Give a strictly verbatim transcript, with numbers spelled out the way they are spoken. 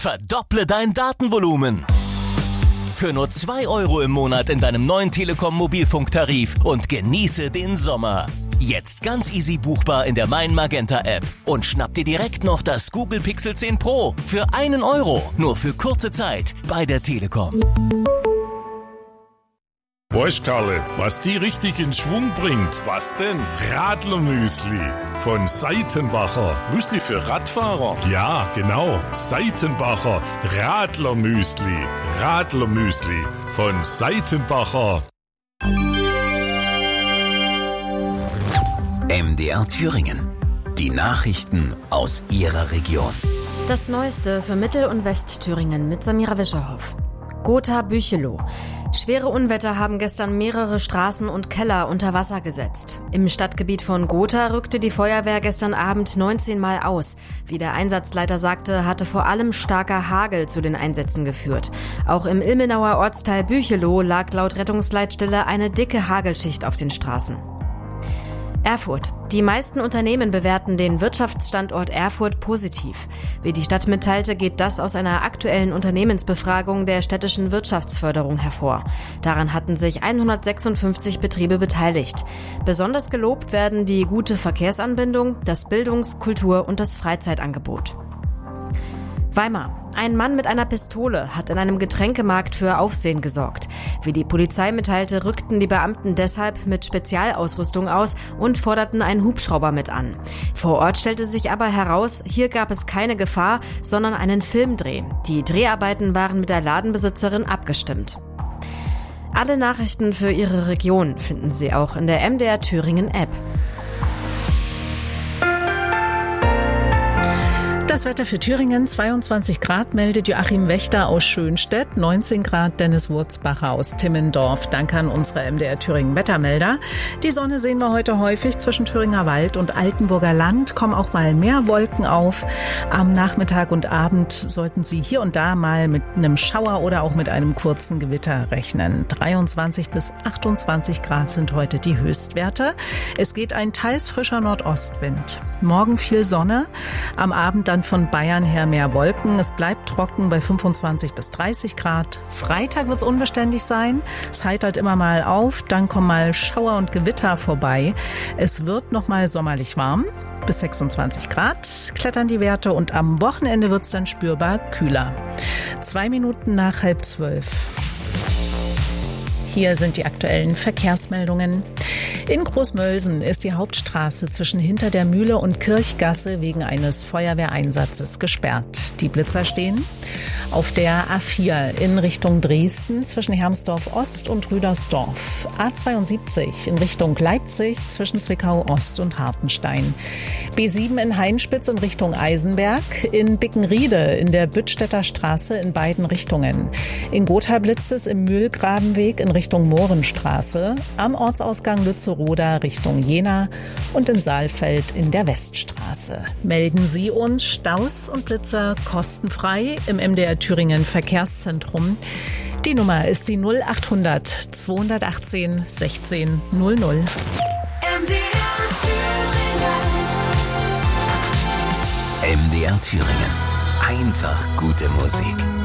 Verdopple dein Datenvolumen. Für nur zwei Euro im Monat in deinem neuen Telekom Mobilfunktarif und genieße den Sommer. Jetzt ganz easy buchbar in der Mein Magenta App und schnapp dir direkt noch das Google Pixel zehn Pro für einen Euro. Nur für kurze Zeit bei der Telekom. Weißt Karle, was die richtig in Schwung bringt? Was denn? Radlermüsli von Seitenbacher. Müsli für Radfahrer? Ja, genau. Seitenbacher Radlermüsli. Radlermüsli von Seitenbacher. M D R Thüringen. Die Nachrichten aus Ihrer Region. Das Neueste für Mittel- und Westthüringen mit Samira Wischerhoff. Gotha-Büchelow. Schwere Unwetter haben gestern mehrere Straßen und Keller unter Wasser gesetzt. Im Stadtgebiet von Gotha rückte die Feuerwehr gestern Abend neunzehn Mal aus. Wie der Einsatzleiter sagte, hatte vor allem starker Hagel zu den Einsätzen geführt. Auch im Ilmenauer Ortsteil Büchelow lag laut Rettungsleitstelle eine dicke Hagelschicht auf den Straßen. Erfurt. Die meisten Unternehmen bewerten den Wirtschaftsstandort Erfurt positiv. Wie die Stadt mitteilte, geht das aus einer aktuellen Unternehmensbefragung der städtischen Wirtschaftsförderung hervor. Daran hatten sich hundertsechsundfünfzig Betriebe beteiligt. Besonders gelobt werden die gute Verkehrsanbindung, das Bildungs-, Kultur- und das Freizeitangebot. Weimar. Ein Mann mit einer Pistole hat in einem Getränkemarkt für Aufsehen gesorgt. Wie die Polizei mitteilte, rückten die Beamten deshalb mit Spezialausrüstung aus und forderten einen Hubschrauber mit an. Vor Ort stellte sich aber heraus, hier gab es keine Gefahr, sondern einen Filmdreh. Die Dreharbeiten waren mit der Ladenbesitzerin abgestimmt. Alle Nachrichten für Ihre Region finden Sie auch in der M D R Thüringen App. Das Wetter für Thüringen, zweiundzwanzig Grad, meldet Joachim Wächter aus Schönstedt, neunzehn Grad Dennis Wurzbacher aus Timmendorf. Danke an unsere M D R Thüringen Wettermelder. Die Sonne sehen wir heute häufig zwischen Thüringer Wald und Altenburger Land, kommen auch mal mehr Wolken auf. Am Nachmittag und Abend sollten Sie hier und da mal mit einem Schauer oder auch mit einem kurzen Gewitter rechnen. dreiundzwanzig bis achtundzwanzig Grad sind heute die Höchstwerte. Es geht ein teils frischer Nordostwind. Morgen viel Sonne, am Abend dann von Bayern her mehr Wolken. Es bleibt trocken bei fünfundzwanzig bis dreißig Grad. Freitag wird es unbeständig sein. Es heitert immer mal auf, dann kommen mal Schauer und Gewitter vorbei. Es wird noch mal sommerlich warm. Bis sechsundzwanzig Grad klettern die Werte und am Wochenende wird es dann spürbar kühler. Zwei Minuten nach halb zwölf. Hier sind die aktuellen Verkehrsmeldungen. In Großmölsen ist die Hauptstraße zwischen Hinter der Mühle und Kirchgasse wegen eines Feuerwehreinsatzes gesperrt. Die Blitzer stehen auf der A vier in Richtung Dresden zwischen Hermsdorf Ost und Rüdersdorf. A zweiundsiebzig in Richtung Leipzig zwischen Zwickau Ost und Hartenstein. B sieben in Hainspitz in Richtung Eisenberg. In Bickenriede in der Büttstädter Straße in beiden Richtungen. In Gotha blitzt es im Mühlgrabenweg in Richtung Mohrenstraße. Am Ortsausgang Lützeroda Richtung Jena und in Saalfeld in der Weststraße. Melden Sie uns Staus und Blitzer kostenfrei im M D R Thüringen Verkehrszentrum. Die Nummer ist die null achthundert zweihundertachtzehn sechzehn null null. M D R Thüringen. M D R Thüringen. Einfach gute Musik.